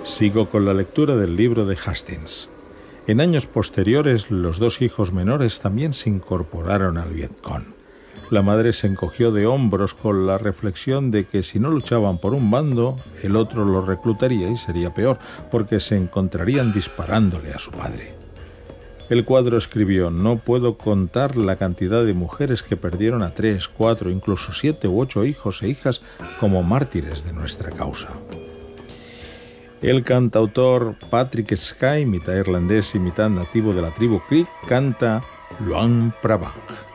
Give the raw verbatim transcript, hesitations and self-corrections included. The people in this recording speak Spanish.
Sigo con la lectura del libro de Hastings. En años posteriores, los dos hijos menores también se incorporaron al Vietcong. La madre se encogió de hombros con la reflexión de que si no luchaban por un bando, el otro los reclutaría y sería peor, porque se encontrarían disparándole a su padre. El cuadro escribió: no puedo contar la cantidad de mujeres que perdieron a tres, cuatro, incluso siete u ocho hijos e hijas como mártires de nuestra causa. El cantautor Patrick Skye, mitad irlandés y mitad nativo de la tribu Creek, canta Luang Prabang.